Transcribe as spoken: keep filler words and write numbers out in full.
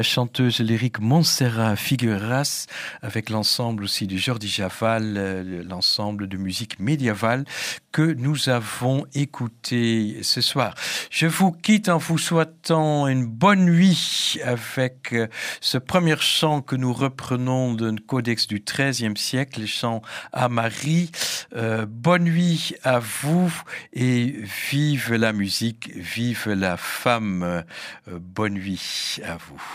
Chanteuse lyrique Montserrat Figueras, avec l'ensemble aussi de Jordi Javal, euh, l'ensemble de musique médiévale que nous avons écouté ce soir. Je vous quitte en vous souhaitant une bonne nuit avec euh, ce premier chant que nous reprenons d'un codex du treizième siècle, le chant à Marie. Euh, bonne nuit à vous et vive la musique, vive la femme. Euh, bonne nuit à vous.